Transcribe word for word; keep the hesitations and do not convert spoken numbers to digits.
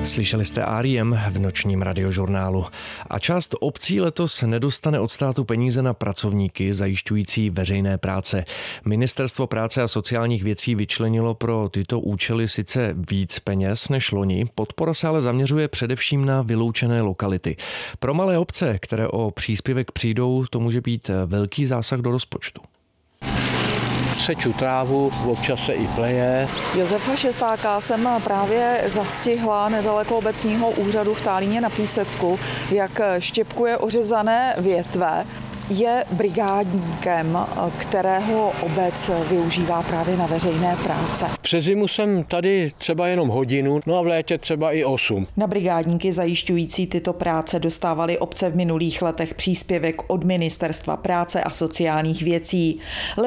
Slyšeli jste R E M v nočním radiožurnálu. A část obcí letos nedostane od státu peníze na pracovníky zajišťující veřejné práce. Ministerstvo práce a sociálních věcí vyčlenilo pro tyto účely sice víc peněz než loni, podpora se ale zaměřuje především na vyloučené lokality. Pro malé obce, které o příspěvek přijdou, to může být velký zásah do rozpočtu. Seču trávu, občas se i pleje. Josefa Šestáka jsem právě zastihla nedaleko obecního úřadu v Tálíně na Písecku, jak štěpkuje ořezané větve. Je brigádníkem, kterého obec využívá právě na veřejné práce. Přes zimu jsem tady třeba jenom hodinu, no a v létě třeba i osm. Na brigádníky zajišťující tyto práce dostávaly obce v minulých letech příspěvek od Ministerstva práce a sociálních věcí.